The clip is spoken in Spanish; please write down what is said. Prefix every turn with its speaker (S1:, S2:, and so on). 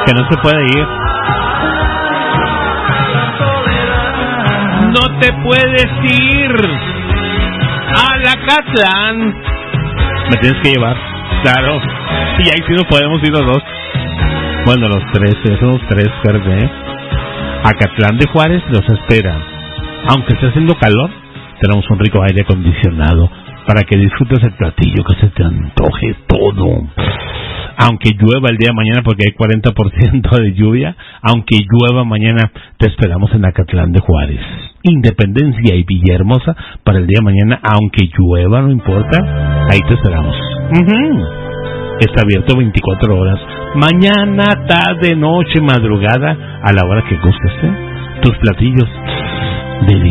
S1: que no se puede ir. No te puedes ir a Acatlán. Me tienes que llevar, claro. Y ahí sí no podemos ir los dos. Bueno, los tres, somos tres, ¿eh? Acatlán de Juárez los espera. Aunque esté haciendo calor, tenemos un rico aire acondicionado para que disfrutes el platillo, que se te antoje todo. Aunque llueva el día de mañana, porque hay 40% de lluvia, aunque llueva mañana, te esperamos en Acatlán de Juárez. Independencia y Villahermosa para el día de mañana, aunque llueva, no importa, ahí te esperamos. Está abierto 24 horas, mañana, tarde, noche, madrugada, a la hora que gustes, ¿eh? Tus platillos deliciosos.